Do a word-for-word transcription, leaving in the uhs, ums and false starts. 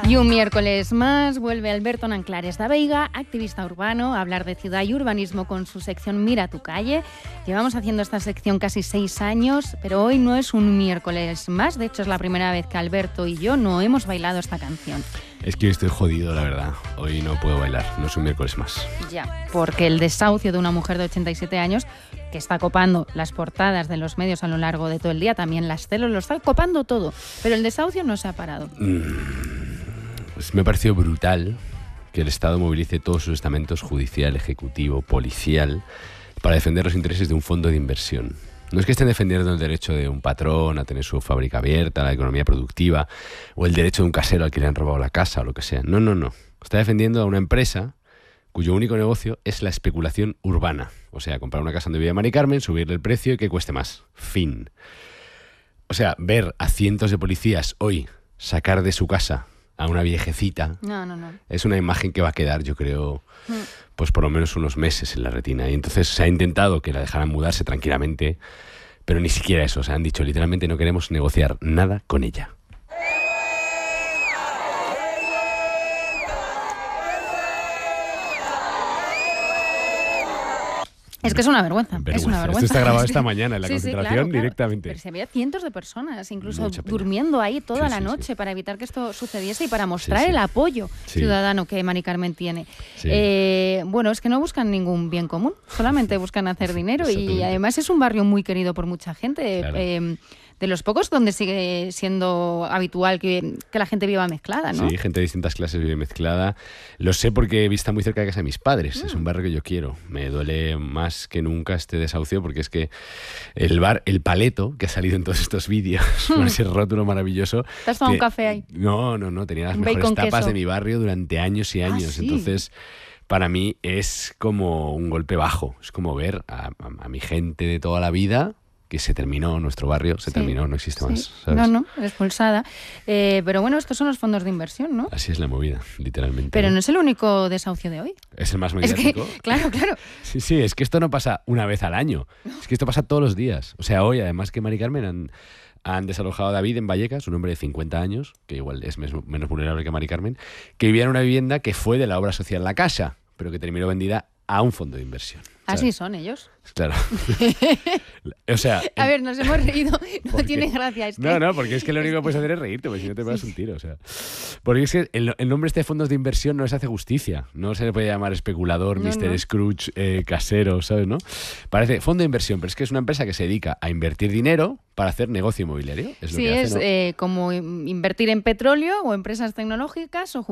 Y un miércoles más vuelve Alberto Nanclares da Veiga, activista urbano, a hablar de ciudad y urbanismo con su sección Mira tu calle. Llevamos haciendo esta sección casi seis años, pero hoy no es un miércoles más. De hecho, es la primera vez que Alberto y yo no hemos bailado esta canción. Es que estoy jodido, la verdad. Hoy no puedo bailar, no es un miércoles más. Ya, porque el desahucio de una mujer de ochenta y siete años que está copando las portadas de los medios a lo largo de todo el día, también las celos, lo está copando todo, pero el desahucio no se ha parado. Mm, pues me ha parecido brutal que el Estado movilice todos sus estamentos judicial, ejecutivo, policial para defender los intereses de un fondo de inversión. No es que estén defendiendo el derecho de un patrón a tener su fábrica abierta, la economía productiva, o el derecho de un casero al que le han robado la casa o lo que sea. No, no, no. Está defendiendo a una empresa cuyo único negocio es la especulación urbana. O sea, comprar una casa donde vive Mari Carmen, subirle el precio y que cueste más. Fin. O sea, ver a cientos de policías hoy sacar de su casa a una viejecita, no, no, no. es una imagen que va a quedar, yo creo, pues por lo menos unos meses en la retina. Y entonces se ha intentado que la dejaran mudarse tranquilamente, pero ni siquiera eso. O sea, han dicho literalmente no queremos negociar nada con ella. Es que es una vergüenza, vergüenza. es una vergüenza. Esto está grabado esta mañana en la sí, concentración sí, claro, claro. directamente. Pero se había cientos de personas, incluso durmiendo ahí toda sí, la sí, noche sí. para evitar que esto sucediese y para mostrar sí, sí. el apoyo sí. ciudadano que Mari Carmen tiene. Sí. Eh, bueno, es que no buscan ningún bien común, solamente buscan hacer dinero y además es un barrio muy querido por mucha gente. Claro. Eh, de los pocos donde sigue siendo habitual que, que la gente viva mezclada, ¿no? Sí, gente de distintas clases vive mezclada. Lo sé porque he visto muy cerca de casa de mis padres. Mm. Es un barrio que yo quiero. Me duele más que nunca este desahucio porque es que el bar El Paleto, que ha salido en todos estos vídeos, mm. con ese rótulo maravilloso... ¿Te has tomado que, un café ahí? No, no, no. Tenía las un mejores tapas queso. de mi barrio durante años y años. ¿Ah, sí? Entonces, para mí es como un golpe bajo. Es como ver a, a, a mi gente de toda la vida... que se terminó, nuestro barrio se sí, terminó, no existe sí. más. ¿Sabes? No, no, expulsada. Eh, pero bueno, estos son los fondos de inversión, ¿no? Así es la movida, literalmente. Pero no es el único desahucio de hoy. Es el más mediático. Es que, claro, claro. Sí, sí, es que esto no pasa una vez al año. Es que esto pasa todos los días. O sea, hoy, además que Mari Carmen han, han desalojado a David en Vallecas, un hombre de cincuenta años, que igual es menos vulnerable que Mari Carmen, que vivía en una vivienda que fue de la obra social La Casa, pero que terminó vendida a un fondo de inversión. ¿Sabes? Así son ellos. Claro. O sea... A ver, nos hemos reído. No tiene gracia. Es que... No, no, porque es que lo único que puedes hacer es reírte, porque si no te pegas sí. un tiro. O sea. Porque es que el, el nombre este de fondos de inversión no les hace justicia. No se le puede llamar especulador, no, mister No. Scrooge, eh, casero, ¿sabes? ¿No? Parece fondo de inversión, pero es que es una empresa que se dedica a invertir dinero para hacer negocio inmobiliario. Es lo sí, que hace, es ¿no? eh, como invertir en petróleo o empresas tecnológicas o